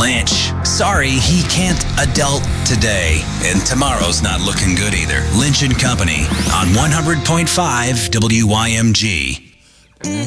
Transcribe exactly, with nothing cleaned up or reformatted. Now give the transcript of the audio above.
Lynch. Sorry, he can't adult today. And tomorrow's not looking good either. Lynch and Company on one hundred point five W Y M G.